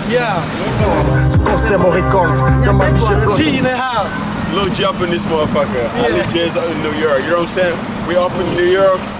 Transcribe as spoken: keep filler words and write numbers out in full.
Yeah. G in the house. Lil G up in this motherfucker. Yeah. I live just in New York. You know what I'm saying? We up in New York.